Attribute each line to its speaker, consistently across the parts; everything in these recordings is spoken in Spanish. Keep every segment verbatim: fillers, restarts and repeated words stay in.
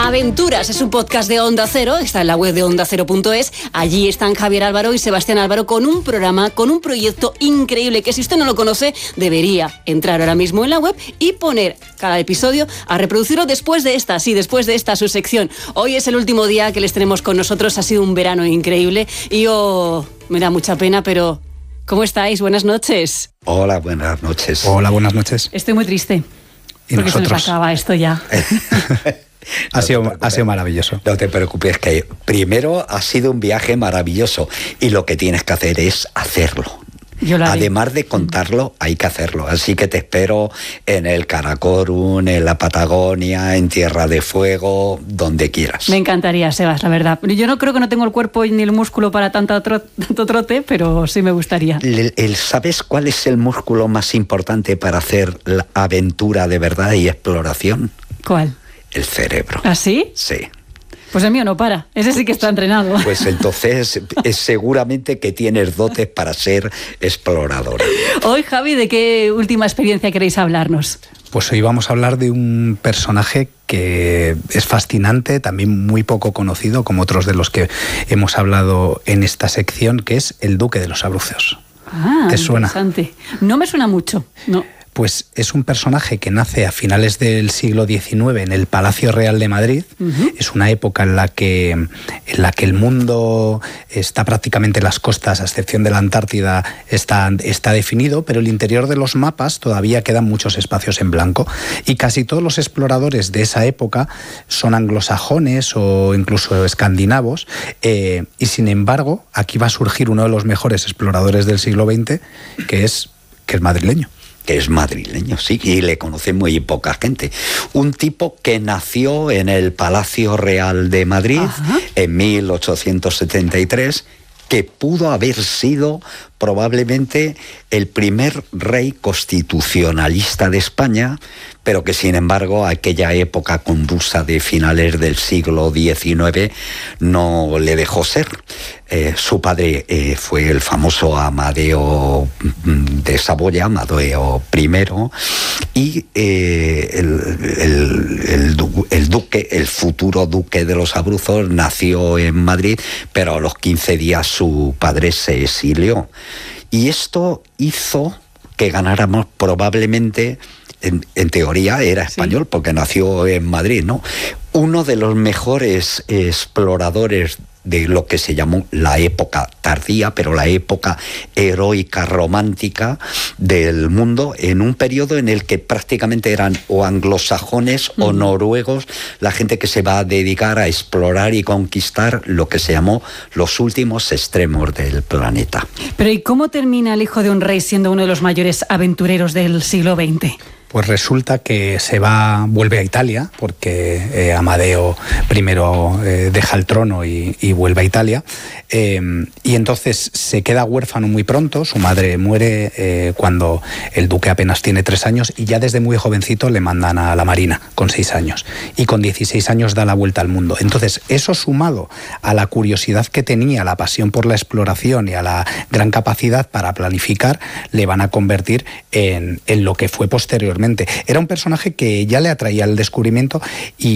Speaker 1: Aventuras es un podcast de Onda Cero, está en la web de onda cero punto es. Allí están Javier Álvaro y Sebastián Álvaro con un programa, con un proyecto increíble que si usted no lo conoce, debería entrar ahora mismo en la web y poner cada episodio a reproducirlo después de esta, sí, después de esta su sección. Hoy es el último día que les tenemos con nosotros, ha sido un verano increíble y oh, me da mucha pena, pero ¿cómo estáis? Buenas noches.
Speaker 2: Hola, buenas noches.
Speaker 3: Hola, buenas noches.
Speaker 1: Estoy muy triste.
Speaker 3: ¿Y
Speaker 1: porque
Speaker 3: nosotros?
Speaker 1: se nos acaba esto ya.
Speaker 3: Ha sido, ha sido maravilloso.
Speaker 2: No te preocupes, que primero ha sido un viaje maravilloso y lo que tienes que hacer es hacerlo.
Speaker 1: Yo lo haré.
Speaker 2: Además de contarlo, hay que hacerlo. Así que te espero en el Karakorum, en la Patagonia, en Tierra de Fuego, donde quieras.
Speaker 1: Me encantaría, Sebas, la verdad. Yo no creo que no tengo el cuerpo ni el músculo para tanto, tro tanto trote, pero sí me gustaría.
Speaker 2: El, el, ¿Sabes cuál es el músculo más importante para hacer la aventura de verdad y exploración?
Speaker 1: ¿Cuál?
Speaker 2: El cerebro.
Speaker 1: ¿Ah, sí?
Speaker 2: Sí.
Speaker 1: Pues el mío no para, ese sí que está entrenado.
Speaker 2: Pues entonces es seguramente que tienes dotes para ser exploradora.
Speaker 1: Hoy, Javi, ¿de qué última experiencia queréis hablarnos?
Speaker 3: Pues hoy vamos a hablar de un personaje que es fascinante, también muy poco conocido, como otros de los que hemos hablado en esta sección, que es el Duque de los Abruzos.
Speaker 1: Ah,
Speaker 3: ¿te suena?
Speaker 1: Interesante. No me suena mucho, no.
Speaker 3: Pues es un personaje que nace a finales del siglo diecinueve en el Palacio Real de Madrid. Uh-huh. Es una época en la que, en la que el mundo está prácticamente en las costas, a excepción de la Antártida, está, está definido, pero el interior de los mapas todavía quedan muchos espacios en blanco. Y casi todos los exploradores de esa época son anglosajones o incluso escandinavos. Eh, y sin embargo, aquí va a surgir uno de los mejores exploradores del siglo veinte, que es, que es madrileño.
Speaker 2: Que es madrileño, sí, y le conoce muy poca gente. Un tipo que nació en el Palacio Real de Madrid. Ajá. En mil ochocientos setenta y tres, que pudo haber sido probablemente el primer rey constitucionalista de España, pero que sin embargo aquella época convulsa de finales del siglo diecinueve no le dejó ser. Eh, su padre eh, fue el famoso Amadeo de Saboya, Amadeo primero, y eh, el, el, el, el duque, el futuro duque de los Abruzos, nació en Madrid, pero a los quince días su padre se exilió. Y esto hizo que ganáramos probablemente, en, en teoría era español, sí, porque nació en Madrid, ¿no? Uno de los mejores exploradores de lo que se llamó la época tardía, pero la época heroica romántica del mundo, en un periodo en el que prácticamente eran o anglosajones uh-huh. o noruegos la gente que se va a dedicar a explorar y conquistar lo que se llamó los últimos extremos del planeta.
Speaker 1: Pero ¿y cómo termina el hijo de un rey siendo uno de los mayores aventureros del siglo veinte?
Speaker 3: Pues resulta que se va, vuelve a Italia, porque eh, Amadeo primero eh, deja el trono y, y vuelve a Italia, eh, y entonces se queda huérfano muy pronto. Su madre muere eh, cuando el duque apenas tiene tres años, y ya desde muy jovencito le mandan a la marina, con seis años, y con dieciséis años da la vuelta al mundo. Entonces eso, sumado a la curiosidad que tenía, la pasión por la exploración y a la gran capacidad para planificar, le van a convertir en, en lo que fue posteriormente. Era un personaje que ya le atraía el descubrimiento y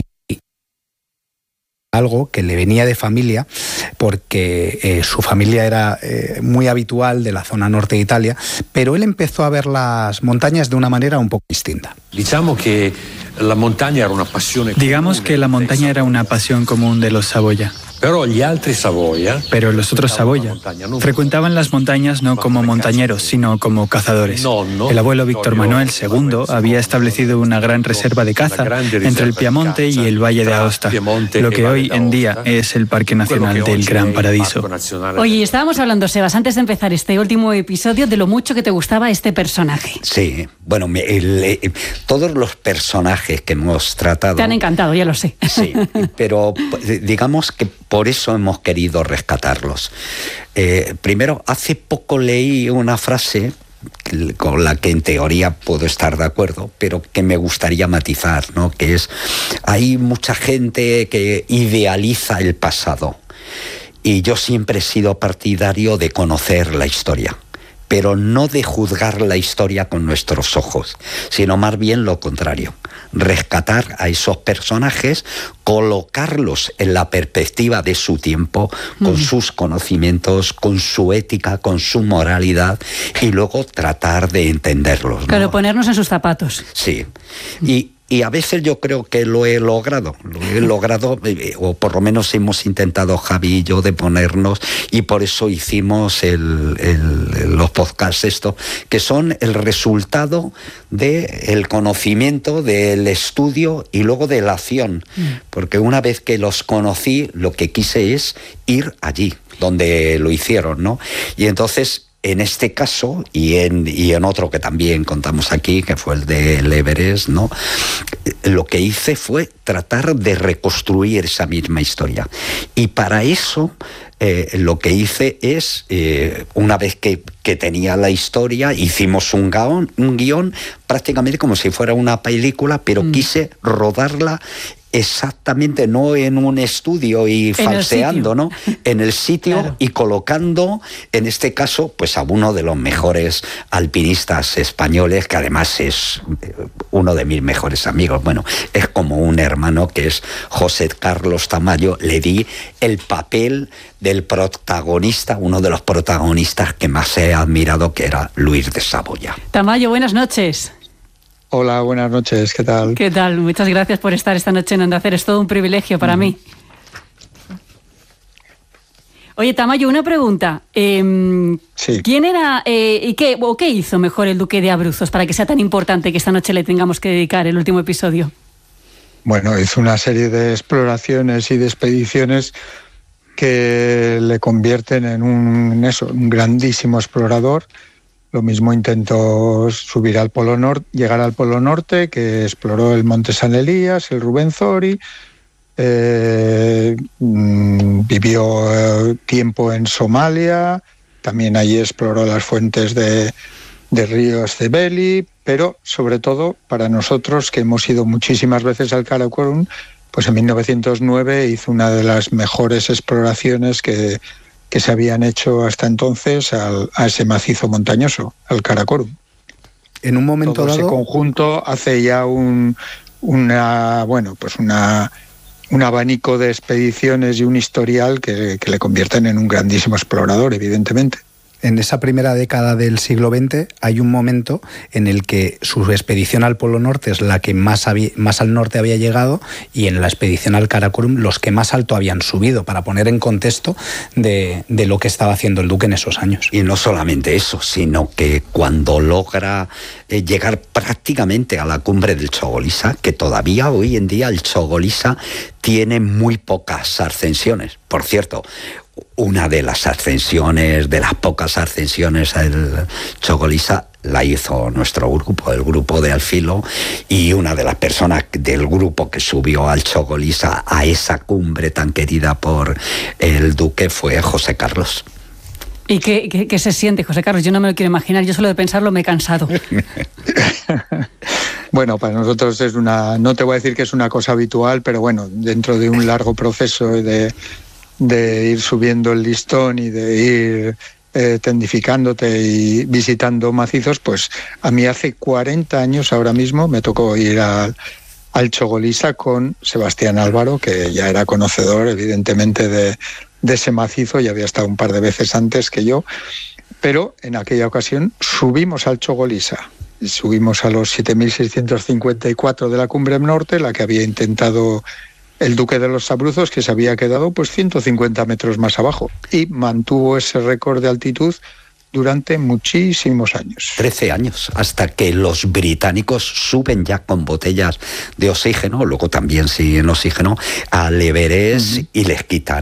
Speaker 3: algo que le venía de familia, porque eh, su familia era eh, muy habitual de la zona norte de Italia, pero él empezó a ver las montañas de una manera un poco distinta.
Speaker 4: Digamos que la montaña era una pasión.
Speaker 5: Digamos que la montaña era una pasión común de los Saboya.
Speaker 4: Pero gli altri Savoia,
Speaker 5: Pero los otros Saboya frecuentaban las montañas no como montañeros, sino como cazadores. El abuelo Víctor Manuel segundo había establecido una gran reserva de caza entre el Piamonte y el Valle de Aosta, lo que hoy en día es el Parque Nacional del Gran Paradiso.
Speaker 1: Oye, estábamos hablando, Sebas, antes de empezar este último episodio, de lo mucho que te gustaba este personaje.
Speaker 2: Sí, bueno, me, el, el, todos los personajes que hemos tratado...
Speaker 1: Te han encantado, ya lo sé.
Speaker 2: Sí, pero digamos que por eso hemos querido rescatarlos. Eh, primero, hace poco leí una frase con la que en teoría puedo estar de acuerdo, pero que me gustaría matizar, ¿no? Que es, hay mucha gente que idealiza el pasado, y yo siempre he sido partidario de conocer la historia, pero no de juzgar la historia con nuestros ojos, sino más bien lo contrario. rescatar a esos personajes, colocarlos en la perspectiva de su tiempo, con mm. sus conocimientos, con su ética, con su moralidad, y luego tratar de entenderlos, ¿no?
Speaker 1: Claro, ponernos en sus zapatos.
Speaker 2: Sí, y Y a veces yo creo que lo he logrado, lo he logrado, o por lo menos hemos intentado Javi y yo de ponernos, y por eso hicimos el, el, los podcasts estos, que son el resultado del conocimiento, del estudio y luego de la acción. Mm. Porque una vez que los conocí, lo que quise es ir allí, donde lo hicieron, ¿no? Y entonces, en este caso, y en, y en otro que también contamos aquí, que fue el del Everest, ¿no? Lo que hice fue tratar de reconstruir esa misma historia. Y para eso, eh, lo que hice es, eh, una vez que, que tenía la historia, hicimos un guión, un guión prácticamente como si fuera una película, pero mm. quise rodarla exactamente, no en un estudio y en falseando, ¿no? En el sitio, claro. Y colocando, en este caso, pues a uno de los mejores alpinistas españoles, que además es uno de mis mejores amigos. Bueno, es como un hermano, que es José Carlos Tamayo. Le di el papel del protagonista, uno de los protagonistas que más he admirado, que era Luis de Saboya.
Speaker 1: Tamayo, buenas noches.
Speaker 6: Hola, buenas noches, ¿qué tal?
Speaker 1: ¿Qué tal? Muchas gracias por estar esta noche en Onda Cero, es todo un privilegio para mm. mí. Oye, Tamayo, una pregunta. Eh,
Speaker 6: sí.
Speaker 1: ¿Quién era eh, y qué, o qué hizo mejor el duque de Abruzos para que sea tan importante que esta noche le tengamos que dedicar el último episodio?
Speaker 6: Bueno, hizo una serie de exploraciones y de expediciones que le convierten en un, en eso, un grandísimo explorador. Lo mismo intentó subir al Polo Norte, llegar al Polo Norte, que exploró el Monte San Elías, el Rubenzori, eh, vivió eh, tiempo en Somalia, también allí exploró las fuentes de, de río Cebeli, pero sobre todo para nosotros, que hemos ido muchísimas veces al Karakorum, pues en mil novecientos nueve hizo una de las mejores exploraciones que que se habían hecho hasta entonces al, a ese macizo montañoso, al Karakorum.
Speaker 3: En un momento
Speaker 6: Todo
Speaker 3: dado,
Speaker 6: ese conjunto hace ya un una bueno pues una un abanico de expediciones y un historial que, que le convierten en un grandísimo explorador, evidentemente.
Speaker 3: En esa primera década del siglo veinte hay un momento en el que su expedición al Polo Norte es la que más, había, más al norte había llegado, y en la expedición al Karakorum los que más alto habían subido, para poner en contexto de, de lo que estaba haciendo el duque en esos años.
Speaker 2: Y no solamente eso, sino que cuando logra eh, llegar prácticamente a la cumbre del Chogolisa, que todavía hoy en día el Chogolisa tiene muy pocas ascensiones. Por cierto, una de las ascensiones, de las pocas ascensiones al Chogolisa, la hizo nuestro grupo, el grupo de Alfilo, y una de las personas del grupo que subió al Chogolisa, a esa cumbre tan querida por el duque, fue José Carlos.
Speaker 1: ¿Y qué, qué, qué se siente, José Carlos? Yo no me lo quiero imaginar, yo solo de pensarlo me he cansado.
Speaker 6: Bueno, para nosotros es una, no te voy a decir que es una cosa habitual, pero bueno, dentro de un largo proceso de, de ir subiendo el listón y de ir eh, tendificándote y visitando macizos, pues a mí hace cuarenta años ahora mismo me tocó ir al, al Chogolisa con Sebastián Álvaro, que ya era conocedor evidentemente de, de ese macizo, y había estado un par de veces antes que yo, pero en aquella ocasión subimos al Chogolisa. Subimos a los siete mil seiscientos cincuenta y cuatro de la cumbre norte, la que había intentado el duque de los Abruzos, que se había quedado pues ciento cincuenta metros más abajo, y mantuvo ese récord de altitud durante muchísimos años.
Speaker 2: trece años, hasta que los británicos suben ya con botellas de oxígeno, luego también sin oxígeno, al Everest, uh-huh. y les quitan